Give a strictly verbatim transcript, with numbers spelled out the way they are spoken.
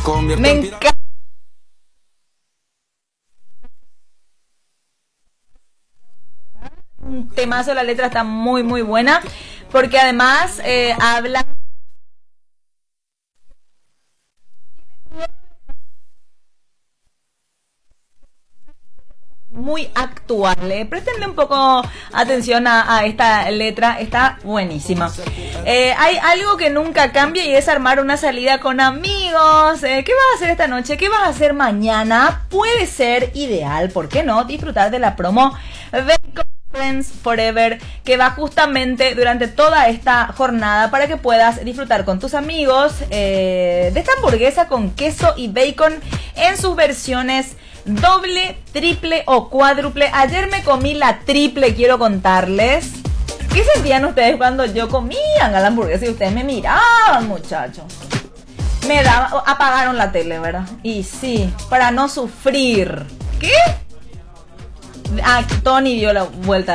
Me encanta. Un temazo, la letra está muy muy buena porque además eh, habla muy actual. Eh, préstenle un poco atención a, a esta letra, está buenísima. Eh, hay algo que nunca cambia y es armar una salida con amigos. Eh, ¿Qué vas a hacer esta noche? ¿Qué vas a hacer mañana? Puede ser ideal, ¿por qué no? Disfrutar de la promo Bacon Friends Forever, que va justamente durante toda esta jornada para que puedas disfrutar con tus amigos eh, de esta hamburguesa con queso y bacon en sus versiones doble, triple o cuádruple. Ayer me comí la triple, quiero contarles. ¿Qué sentían ustedes cuando yo comía la hamburguesa y ustedes me miraban, muchachos? Me daba, apagaron la tele, ¿verdad? Y sí, para no sufrir. ¿Qué? Ah, Tony dio la vuelta.